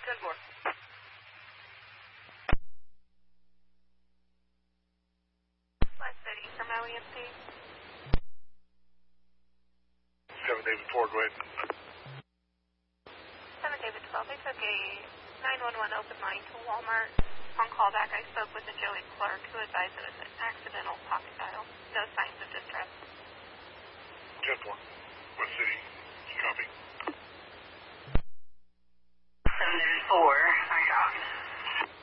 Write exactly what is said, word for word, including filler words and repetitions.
ten four. West City from L E M P. seven David four, go ahead. seven David twelve, they took a nine one one open line to Walmart. On callback, I spoke with a Joey Clark who advised it was an accidental pocket dial. No signs of distress.